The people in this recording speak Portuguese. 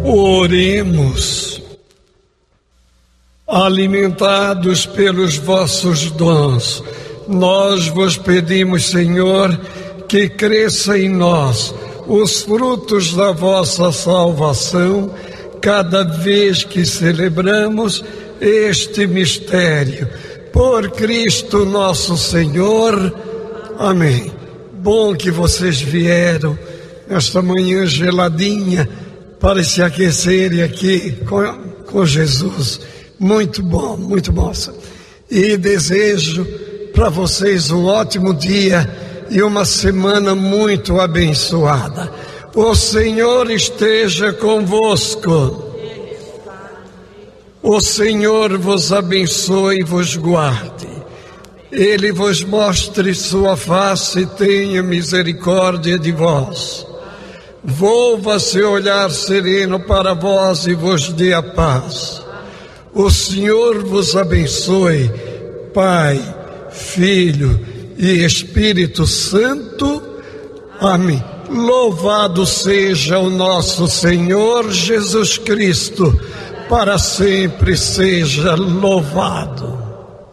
Oremos. Alimentados pelos vossos dons, nós vos pedimos, Senhor, que cresça em nós os frutos da vossa salvação, cada vez que celebramos este mistério. Por Cristo nosso Senhor. Amém. Bom que vocês vieram esta manhã geladinha para se aquecerem aqui com Jesus. Muito bom, muito bom. E desejo para vocês um ótimo dia e uma semana muito abençoada. O Senhor esteja convosco. O Senhor vos abençoe e vos guarde. Ele vos mostre sua face e tenha misericórdia de vós. Volva-se olhar sereno para vós e vos dê a paz. O Senhor vos abençoe, Pai, Filho e Espírito Santo. Amém. Louvado seja o nosso Senhor Jesus Cristo, para sempre seja louvado.